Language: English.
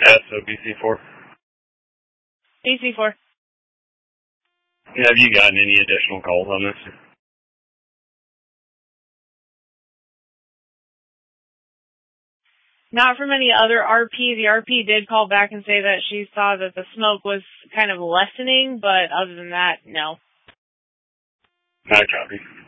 SOBC4. BC4. Have you gotten any additional calls on this? Not from any other RP. The RP did call back and say that she saw that the smoke was kind of lessening, but other than that, no. I copy.